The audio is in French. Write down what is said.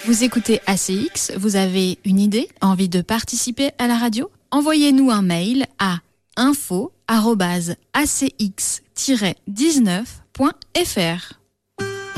Vous écoutez ACX, vous avez une idée, envie de participer à la radio? Envoyez-nous un mail à info@acx-19.fr.